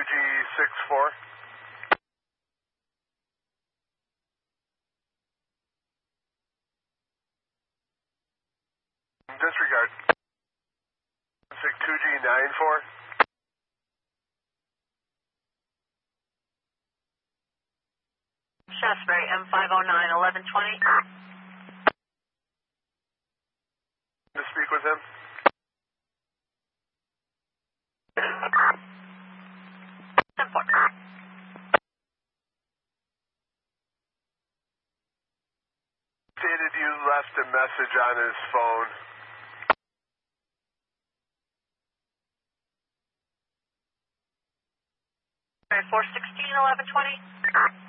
2G64. Disregard. 2G94. Shaftesbury, M509, 1120. To speak with him. Simple. Stated you left a message on his phone. Okay, 416, 1120.